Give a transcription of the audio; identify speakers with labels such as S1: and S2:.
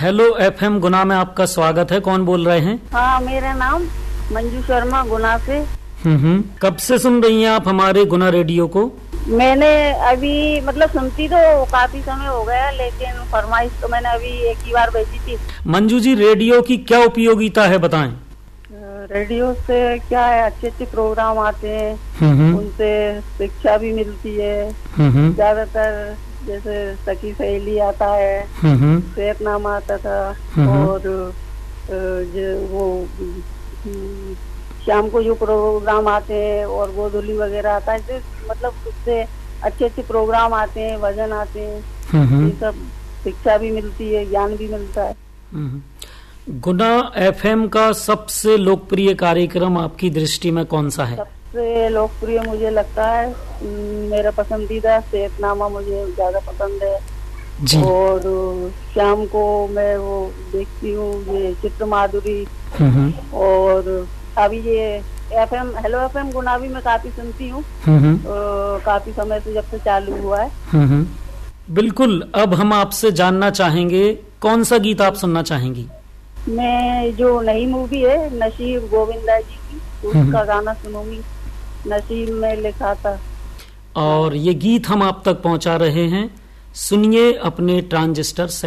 S1: Hello FM गुना में आपका स्वागत है। कौन बोल रहे हैं?
S2: हाँ, मेरा नाम मंजू शर्मा, गुना से।
S1: कब से सुन रही हैं आप हमारे गुना रेडियो को?
S2: मैंने अभी सुनती तो काफी समय हो गया, लेकिन फरमाइश तो मैंने अभी एक ही बार भेजी थी।
S1: मंजू जी, रेडियो की क्या उपयोगिता है बताएं?
S2: रेडियो से क्या है, अच्छे अच्छे प्रोग्राम आते हैं, उनसे शिक्षा भी मिलती है। ज्यादातर जैसे सखी सहेली आता है, सेहतनामा आता था, और जो वो शाम को जो प्रोग्राम आते हैं और गोधूली वगैरह आता है, उससे अच्छे अच्छे प्रोग्राम आते हैं, भजन आते हैं, ये सब शिक्षा भी मिलती है, ज्ञान भी मिलता है।
S1: गुना एफएम का सबसे लोकप्रिय कार्यक्रम आपकी दृष्टि में कौन सा है?
S2: सबसे लोकप्रिय मुझे लगता है, मेरा पसंदीदा सेहतनामा मुझे ज्यादा पसंद है जी। और शाम को मैं वो देखती हूँ, ये चित्र माधुरी, और अभी ये एफएम हेलो एफएम गुना भी मैं काफी सुनती हूँ, काफी समय से जब से चालू हुआ है।
S1: बिल्कुल। अब हम आपसे जानना चाहेंगे, कौन सा गीत आप सुनना चाहेंगी?
S2: मैं जो नई मूवी है नसीब गोविंदा जी की, उसका गाना सुनूंगी, नसीब में लिखा था।
S1: और ये गीत हम आप तक पहुंचा रहे हैं, सुनिए अपने ट्रांजिस्टर से।